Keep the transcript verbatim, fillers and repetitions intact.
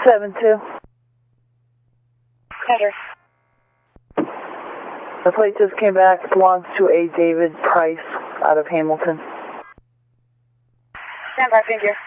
seven two. Roger. The plate just came back, belongs to a David Price out of Hamilton. Stand by, figure.